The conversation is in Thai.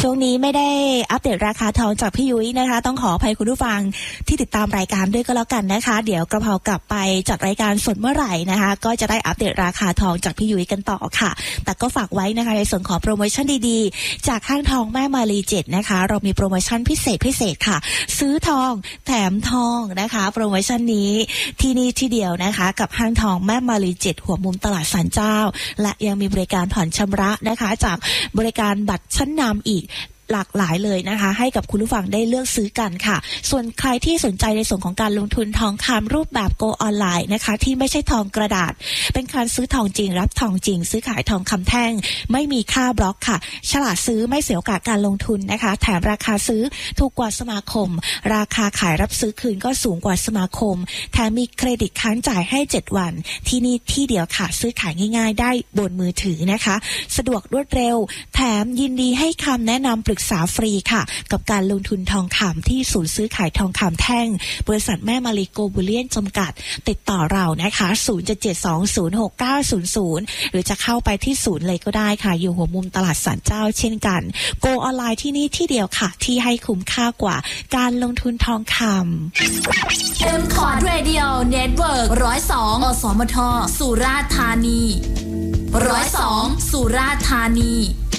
ช่วงนี้ไม่ได้อัปเดตราคาทองจากพี่ยุ้ยนะคะต้องขออภัยคุณผู้ฟังที่ติดตามรายการด้วยก็แล้วกันนะคะเดี๋ยวกระเพรากลับไปจัดรายการสดเมื่อไหร่นะคะก็จะได้อัปเดตราคาทองจากพี่ยุ้ยกันต่อค่ะแต่ก็ฝากไว้นะคะในส่วนของโปรโมชั่นดีๆจากห้างทองแม่มารี7นะคะเรามีโปรโมชั่นพิเศษค่ะซื้อทองแถมทองนะคะโปรโมชั่นนี้ที่นี่ที่เดียวนะคะกับห้างทองแม่มารี7หัวมุมตลาดศาลเจ้าและยังมีบริการผ่อนชำระนะคะจากบริการบัตรชั้นนำอีกหลากหลายเลยนะคะให้กับคุณผู้ฟังได้เลือกซื้อกันค่ะส่วนใครที่สนใจในส่วนของการลงทุนทองคำรูปแบบโกออนไลน์นะคะที่ไม่ใช่ทองกระดาษเป็นการซื้อทองจริงรับทองจริงซื้อขายทองคำแท่งไม่มีค่าบล็อกค่ะฉลาดซื้อไม่เสียโอกาสการลงทุนนะคะแถมราคาซื้อถูกกว่าสมาคมราคาขายรับซื้อคืนก็สูงกว่าสมาคมแถมมีเครดิตค้างจ่ายให้7วันที่นี่ที่เดียวค่ะซื้อขายง่ายๆได้บนมือถือนะคะสะดวกรวดเร็วแถมยินดีให้คำแนะนำปรึกษาฟรีค่ะกับการลงทุนทองคำที่ศูนย์ซื้อขายทองคำแท่งบริษัทแม่มารีโกบูเลียนจำกัดติดต่อเรานะคะ0772069000หรือจะเข้าไปที่ศูนย์เลยก็ได้ค่ะอยู่หัวมุมตลาดศาลเจ้าเช่นกันโกออนไลน์ที่นี่ที่เดียวค่ะที่ให้คุ้มค่ากว่าการลงทุนทองคำ M-Cord Radio Network 102 อสมท สุราษฎร์ธานี102 สุราษฎร์ธานี